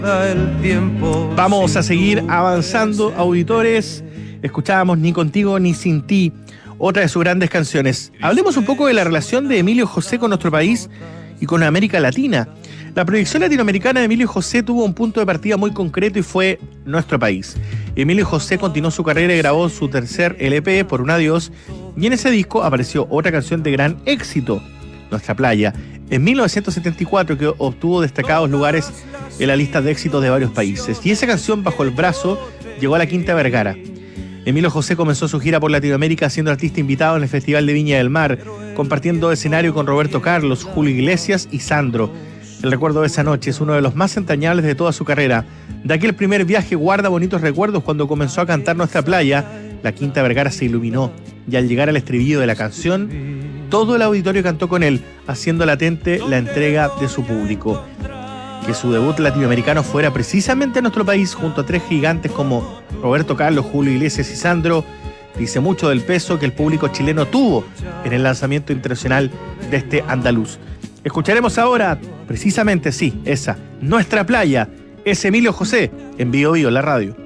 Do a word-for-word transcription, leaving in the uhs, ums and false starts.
Vamos a seguir avanzando, auditores. Escuchábamos Ni Contigo Ni Sin Ti, otra de sus grandes canciones. Hablemos un poco de la relación de Emilio José con nuestro país y con América Latina. La proyección latinoamericana de Emilio José tuvo un punto de partida muy concreto y fue nuestro país. Emilio José continuó su carrera y grabó su tercer L P, Por un Adiós, y en ese disco apareció otra canción de gran éxito, Nuestra Playa, en mil novecientos setenta y cuatro, que obtuvo destacados lugares en la lista de éxitos de varios países. Y esa canción, Bajo el Brazo, llegó a la Quinta Vergara. Emilio José comenzó su gira por Latinoamérica siendo artista invitado en el Festival de Viña del Mar, compartiendo escenario con Roberto Carlos, Julio Iglesias y Sandro. El recuerdo de esa noche es uno de los más entrañables de toda su carrera. De aquel primer viaje guarda bonitos recuerdos cuando comenzó a cantar Nuestra Playa. La Quinta Vergara se iluminó y al llegar al estribillo de la canción, todo el auditorio cantó con él, haciendo latente la entrega de su público. Que su debut latinoamericano fuera precisamente en nuestro país, junto a tres gigantes como Roberto Carlos, Julio Iglesias y Sandro, dice mucho del peso que el público chileno tuvo en el lanzamiento internacional de este andaluz. Escucharemos ahora, precisamente sí, esa, Nuestra Playa, es Emilio José, en Bio Bio, la radio.